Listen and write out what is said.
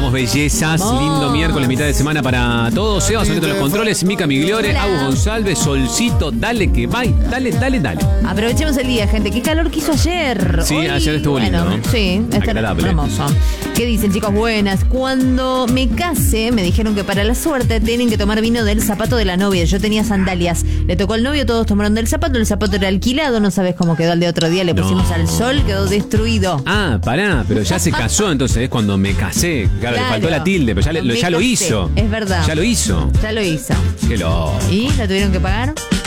estamos, bellezas? Vamos. Lindo miércoles, mitad de semana para todos. Seba Soneto en los controles, Mica Migliore, Hola. Agus González, Solcito, dale que va. Dale. Aprovechemos el día, gente. Qué calor que hizo ayer. Sí, ayer estuvo lindo, ¿no? Sí, está Agradable. hermoso. ¿Qué dicen, chicos? Buenas. Cuando me case, me dijeron que para la suerte tienen que tomar vino del zapato de la novia. Yo tenía sandalias. Le tocó al novio, todos tomaron del zapato. El zapato era alquilado. No sabes cómo quedó al de otro día. Le pusimos al sol, quedó destruido. Ah, pará, pero ya se casó, entonces es cuando me casé. Claro, le faltó la tilde, pero ya lo hizo. Es verdad. Ya lo hizo. Ya lo hizo. Qué loco. ¿Y la tuvieron que pagar?